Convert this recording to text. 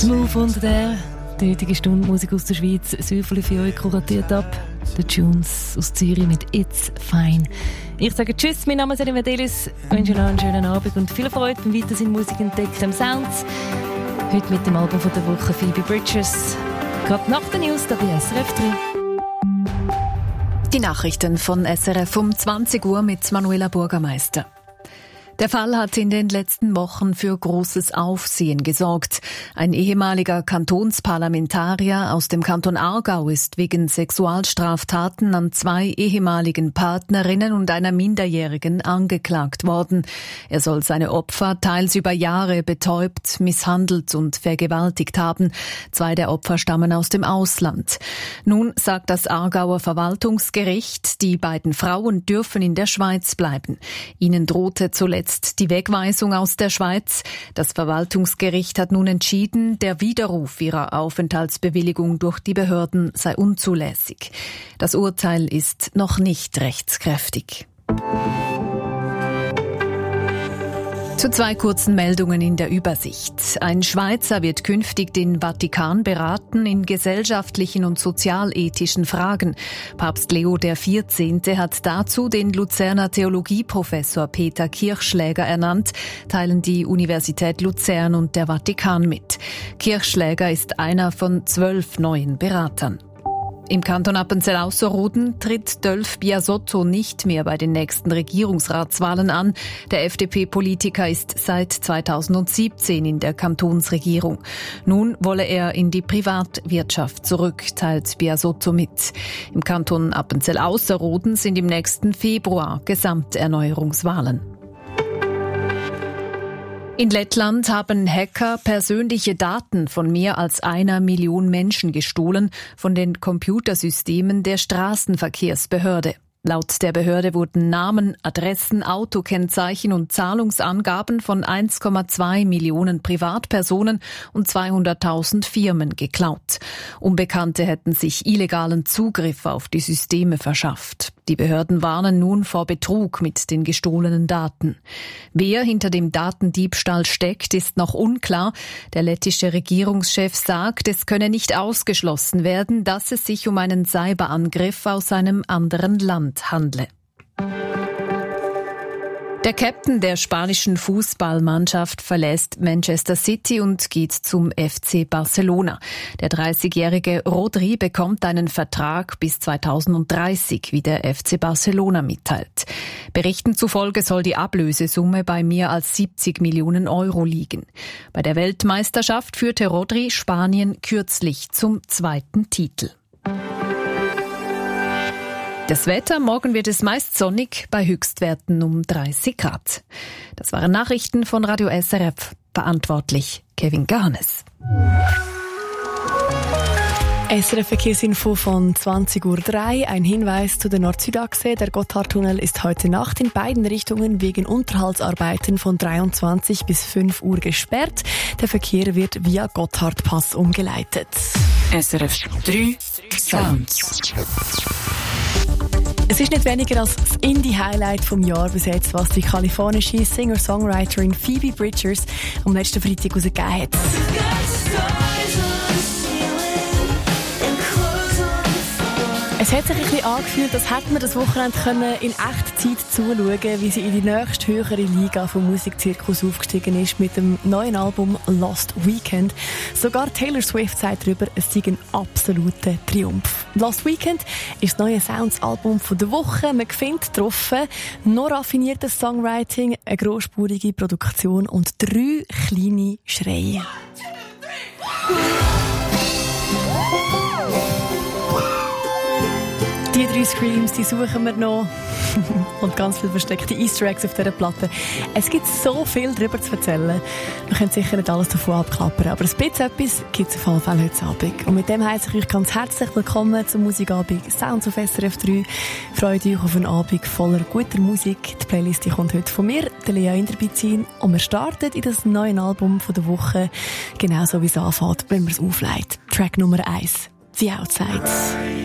Smooth unter der heutige Stunde Musik aus der Schweiz säuferlich für euch kuratiert ab. The Tunes aus Zürich mit It's Fine. Ich sage Tschüss, mein Name ist Erin Medelis. Ich wünsche noch einen schönen Abend und viel Freude beim Weitersinn Musik entdecken im Sounds. Heute mit dem Album von der Woche Phoebe Bridgers. Gerade nach den News da bei SRF 3. Die Nachrichten von SRF um 20 Uhr mit Manuela Bürgermeister. Der Fall hat in den letzten Wochen für großes Aufsehen gesorgt. Ein ehemaliger Kantonsparlamentarier aus dem Kanton Aargau ist wegen Sexualstraftaten an 2 ehemaligen Partnerinnen und einer Minderjährigen angeklagt worden. Er soll seine Opfer teils über Jahre betäubt, misshandelt und vergewaltigt haben. 2 der Opfer stammen aus dem Ausland. Nun sagt das Aargauer Verwaltungsgericht, die beiden Frauen dürfen in der Schweiz bleiben. Ihnen drohte zuletzt die Wegweisung aus der Schweiz. Das Verwaltungsgericht hat nun entschieden, der Widerruf ihrer Aufenthaltsbewilligung durch die Behörden sei unzulässig. Das Urteil ist noch nicht rechtskräftig. Zu 2 kurzen Meldungen in der Übersicht. Ein Schweizer wird künftig den Vatikan beraten in gesellschaftlichen und sozialethischen Fragen. Papst Leo XIV. Hat dazu den Luzerner Theologieprofessor Peter Kirchschläger ernannt, teilen die Universität Luzern und der Vatikan mit. Kirchschläger ist einer von 12 neuen Beratern. Im Kanton Appenzell-Ausserrhoden tritt Dölf Biasotto nicht mehr bei den nächsten Regierungsratswahlen an. Der FDP-Politiker ist seit 2017 in der Kantonsregierung. Nun wolle er in die Privatwirtschaft zurück, teilt Biasotto mit. Im Kanton Appenzell-Ausserrhoden sind im nächsten Februar Gesamterneuerungswahlen. In Lettland haben Hacker persönliche Daten von mehr als 1 Million Menschen gestohlen von den Computersystemen der Straßenverkehrsbehörde. Laut der Behörde wurden Namen, Adressen, Autokennzeichen und Zahlungsangaben von 1,2 Millionen Privatpersonen und 200.000 Firmen geklaut. Unbekannte hätten sich illegalen Zugriff auf die Systeme verschafft. Die Behörden warnen nun vor Betrug mit den gestohlenen Daten. Wer hinter dem Datendiebstahl steckt, ist noch unklar. Der lettische Regierungschef sagt, es könne nicht ausgeschlossen werden, dass es sich um einen Cyberangriff aus einem anderen Land handle. Der Captain der spanischen Fußballmannschaft verlässt Manchester City und geht zum FC Barcelona. Der 30-jährige Rodri bekommt einen Vertrag bis 2030, wie der FC Barcelona mitteilt. Berichten zufolge soll die Ablösesumme bei mehr als 70 Millionen Euro liegen. Bei der Weltmeisterschaft führte Rodri Spanien kürzlich zum 2. Titel. Das Wetter, morgen wird es meist sonnig, bei Höchstwerten um 30 Grad. Das waren Nachrichten von Radio SRF. Verantwortlich Kevin Garnes. SRF Verkehrsinfo von 20.03 Uhr. Ein Hinweis zu der Nord-Süd-Achse. Der Gotthardtunnel ist heute Nacht in beiden Richtungen wegen Unterhaltsarbeiten von 23 bis 5 Uhr gesperrt. Der Verkehr wird via Gotthardpass umgeleitet. SRF 3 Sounds. Es ist nicht weniger als das Indie-Highlight vom Jahr bis jetzt, was die kalifornische Singer-Songwriterin Phoebe Bridgers am letzten Freitag herausgegeben hat. Es hat sich ein bisschen angefühlt, als hätte man das Wochenende in Echtzeit zuschauen, wie sie in die nächste höhere Liga vom Musikzirkus aufgestiegen ist mit dem neuen Album Lost Weekend. Sogar Taylor Swift sagt darüber, es sei ein absoluter Triumph. Lost Weekend ist das neue Sounds-Album der Woche. Man findet drauf noch raffiniertes Songwriting, eine großspurige Produktion und 3 kleine Schreie. Die 3 Screams, die suchen wir noch. Und ganz viele versteckte Easter Eggs auf dieser Platte. Es gibt so viel darüber zu erzählen. Wir können sicher nicht alles davon abklappern, aber ein bisschen etwas gibt es auf jeden Fall heute Abend. Und mit dem heisse ich euch ganz herzlich willkommen zum Musikabend Sounds auf SRF 3. Freut euch auf einen Abend voller guter Musik. Die Playlist kommt heute von mir, der Lea Inderbizin. Und wir starten in das neue Album der Woche, genauso wie es anfängt, wenn man es auflegt. Track Nummer 1, The Outside.